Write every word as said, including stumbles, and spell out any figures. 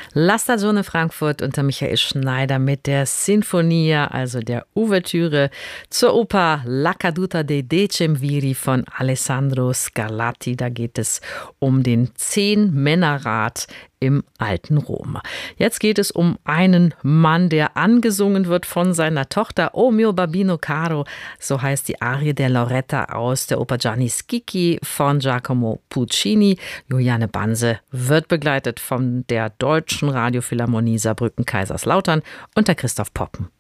La Stagione Frankfurt unter Michael Schneider mit der Sinfonia, also der Ouvertüre zur Oper La caduta dei Decemviri von Alessandro Scarlatti. Da geht es um den Zehn-Männer-Rat im alten Rom. Jetzt geht es um einen Mann, der angesungen wird von seiner Tochter. O mio Babino Caro, so heißt die Arie der Loretta aus der Oper Gianni Schicchi von Giacomo Puccini. Juliane Banse wird begleitet von der Deutschen Radiophilharmonie Saarbrücken-Kaiserslautern unter Christoph Poppen.